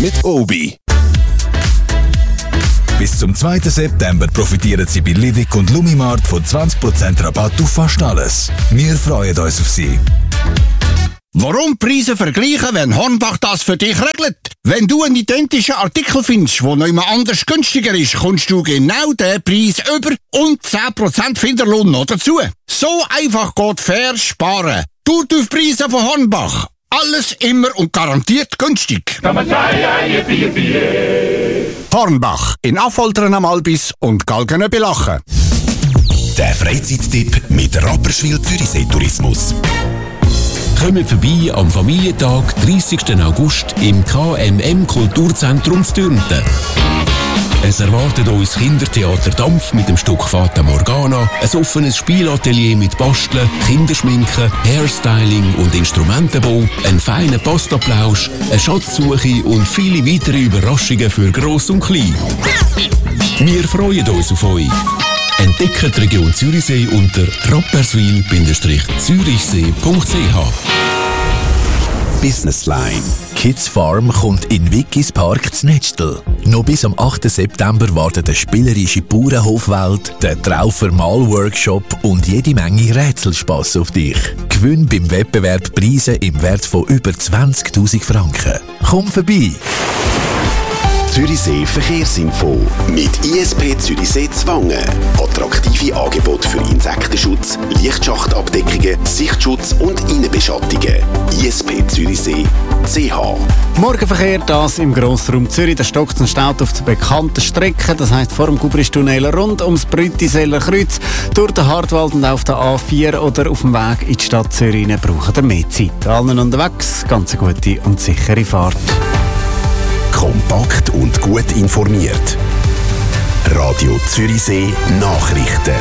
mit Obi. Bis zum 2. September profitieren Sie bei Livik und Lumimart von 20% Rabatt auf fast alles. Wir freuen uns auf Sie. Warum Preise vergleichen, wenn Hornbach das für dich regelt? Wenn du einen identischen Artikel findest, der noch immer anders günstiger ist, kommst du genau den Preis über und 10% Finderlohn noch dazu. So einfach geht fair sparen. Preise von Hornbach. Alles immer und garantiert günstig. Hornbach in Affoltern am Albis und Galgenöbelachen. Der Freizeittipp mit Rapperswil Zürichsee Tourismus. Kommt vorbei am Familientag 30. August im KMM Kulturzentrum Zürnten. Es erwartet uns Kindertheater Dampf mit dem Stück Fata Morgana, ein offenes Spielatelier mit Basteln, Kinderschminken, Hairstyling und Instrumentenbau, einen feinen Pastaplausch, eine Schatzsuche und viele weitere Überraschungen für Gross und Klein. Wir freuen uns auf euch. Entdeckt die Region Zürichsee unter rapperswil-zürichsee.ch. Businessline. Kids Farm kommt in Wickis Park Znetstel. Noch bis am 8. September warten eine spielerische Bauernhofwelt, der Traufer Malworkshop und jede Menge Rätselspass auf dich. Gewinn beim Wettbewerb Preise im Wert von über 20.000 Franken. Komm vorbei! Zürichsee Verkehrsinfo mit ISP Zürichsee Zwangen. Attraktive Angebote für Insektenschutz, Lichtschachtabdeckungen, Sichtschutz und Innenbeschattungen. ISP Zürichsee CH. Morgenverkehr, das im Grossraum Zürich. Der stockt und staut auf der bekannten Strecke, das heisst vor dem Gubristunnel rund ums Brüttiseller Kreuz, durch den Hartwald und auf der A4 oder auf dem Weg in die Stadt Zürich brauchen ihr mehr Zeit. Allen unterwegs, ganz eine gute und sichere Fahrt. Kompakt und gut informiert. Radio Zürichsee Nachrichten.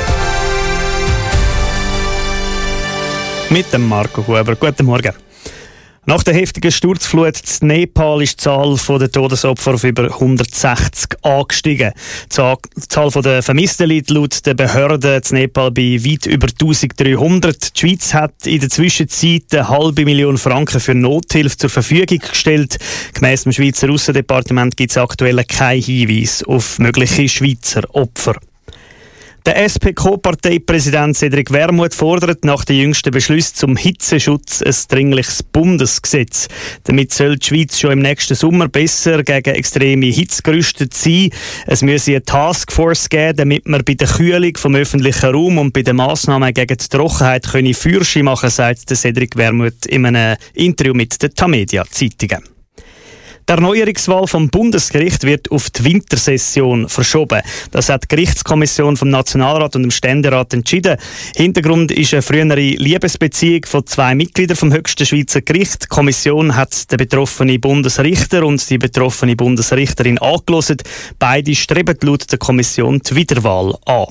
Mit dem Marco Huber. Guten Morgen. Nach der heftigen Sturzflut in Nepal ist die Zahl der Todesopfer auf über 160 angestiegen. Die Zahl der Vermissten liegt laut der Behörden in Nepal bei weit über 1300. Die Schweiz hat in der Zwischenzeit 500.000 Franken für Nothilfe zur Verfügung gestellt. Gemäss dem Schweizer Aussendepartement gibt es aktuell keinen Hinweis auf mögliche Schweizer Opfer. Der SP-Co-Parteipräsident Cedric Wermuth fordert nach den jüngsten Beschlüssen zum Hitzeschutz ein dringliches Bundesgesetz. Damit soll die Schweiz schon im nächsten Sommer besser gegen extreme Hitze gerüstet sein. Es müsse eine Taskforce geben, damit man bei der Kühlung vom öffentlichen Raum und bei den Massnahmen gegen die Trockenheit Fürsche machen, sagt der Cedric Wermuth in einem Interview mit den Tamedia-Zeitungen. Die Erneuerungswahl vom Bundesgericht wird auf die Wintersession verschoben. Das hat die Gerichtskommission vom Nationalrat und dem Ständerat entschieden. Hintergrund ist eine frühere Liebesbeziehung von 2 Mitgliedern vom höchsten Schweizer Gericht. Die Kommission hat den betroffenen Bundesrichter und die betroffene Bundesrichterin angehört. Beide streben laut der Kommission die Wiederwahl an.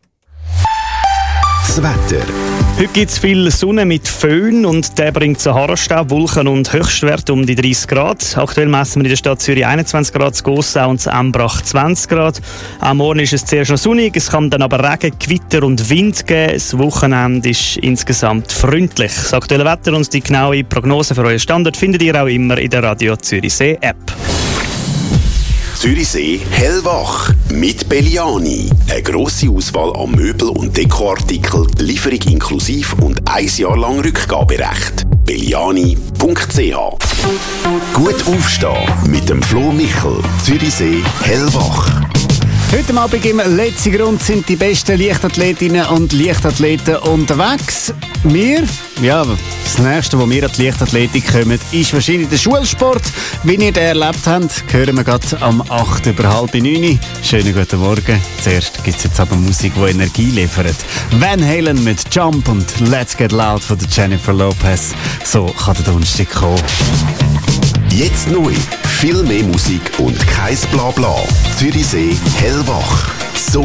Das Wetter. Heute gibt es viel Sonne mit Föhn und der bringt Sahara-Staub, Wolken und Höchstwerte um die 30 Grad. Aktuell messen wir in der Stadt Zürich 21 Grad, in Gossau und in Embrach 20 Grad. Am Morgen ist es zuerst noch sonnig, es kann dann aber Regen, Gewitter und Wind geben. Das Wochenende ist insgesamt freundlich. Das aktuelle Wetter und die genaue Prognose für euren Standort findet ihr auch immer in der Radio Zürichsee App. Zürichsee hellwach mit Belliani. Eine grosse Auswahl an Möbel- und Dekoartikeln, Lieferung inklusiv und 1 Jahr lang Rückgaberecht. Belliani.ch. Gut aufstehen mit dem Flo Michel. Zürichsee hellwach. Heute Abend im letzten Grund sind die besten Leichtathletinnen und Leichtathleten unterwegs. Das nächste, wo wir an die Leichtathletik kommen, ist wahrscheinlich der Schulsport. Wie ihr den erlebt habt, hören wir gerade am 8:30. Schönen guten Morgen. Zuerst gibt es jetzt aber Musik, die Energie liefert. Van Halen mit Jump und Let's Get Loud von Jennifer Lopez. So kann der Donnerstag kommen. Jetzt neu. Viel mehr Musik und kein Blabla. Zürichsee hellwach. So